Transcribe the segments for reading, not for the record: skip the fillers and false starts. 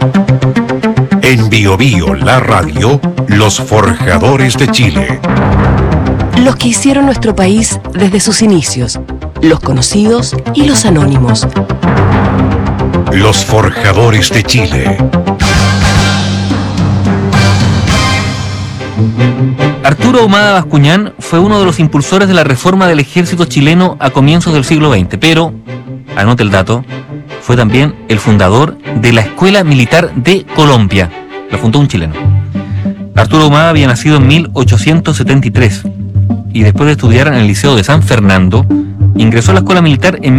En Bio Bio, la radio, los forjadores de Chile. Los que hicieron nuestro país desde sus inicios, los conocidos y los anónimos. Los forjadores de Chile. Arturo Ahumada Bascuñán fue uno de los impulsores de la reforma del ejército chileno a comienzos del siglo XX, pero, anote el dato, fue también el fundador de la Escuela Militar de Colombia. La fundó un chileno. Arturo Ahumada había nacido en 1873 y después de estudiar en el Liceo de San Fernando, ingresó a la Escuela Militar en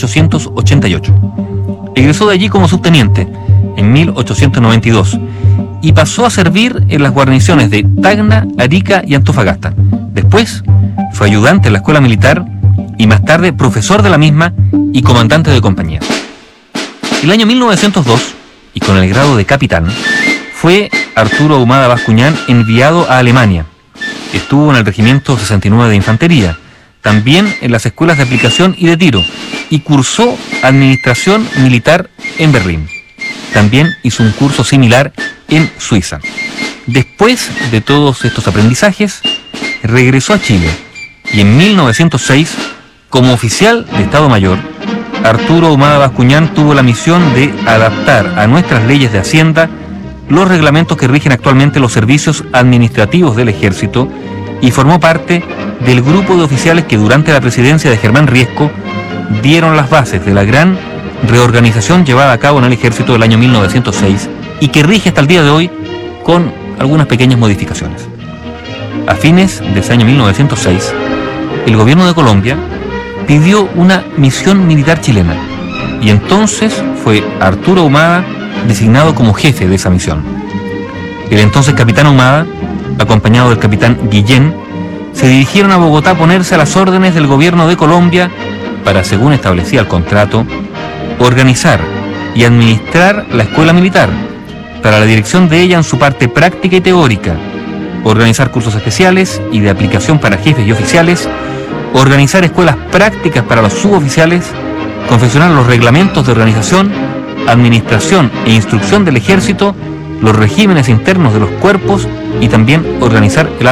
1888. Egresó de allí como subteniente en 1892 y pasó a servir en las guarniciones de Tacna, Arica y Antofagasta. Después fue ayudante en la Escuela Militar y más tarde profesor de la misma y comandante de compañía. El año 1902, y con el grado de capitán, fue Arturo Ahumada Bascuñán enviado a Alemania. Estuvo en el Regimiento 69 de Infantería, también en las escuelas de aplicación y de tiro, y cursó Administración Militar en Berlín. También hizo un curso similar en Suiza. Después de todos estos aprendizajes, regresó a Chile y en 1906, como oficial de Estado Mayor, Arturo Ahumada Bascuñán tuvo la misión de adaptar a nuestras leyes de Hacienda los reglamentos que rigen actualmente los servicios administrativos del Ejército y formó parte del grupo de oficiales que durante la presidencia de Germán Riesco dieron las bases de la gran reorganización llevada a cabo en el Ejército del año 1906 y que rige hasta el día de hoy con algunas pequeñas modificaciones. A fines de ese año 1906, el gobierno de Colombia pidió una misión militar chilena y entonces fue Arturo Ahumada designado como jefe de esa misión. El entonces capitán Ahumada, acompañado del capitán Guillén, se dirigieron a Bogotá a ponerse a las órdenes del gobierno de Colombia para, según establecía el contrato, organizar y administrar la escuela militar, para la dirección de ella en su parte práctica y teórica, organizar cursos especiales y de aplicación para jefes y oficiales, organizar escuelas prácticas para los suboficiales, confeccionar los reglamentos de organización, administración e instrucción del ejército, los regímenes internos de los cuerpos y también organizar el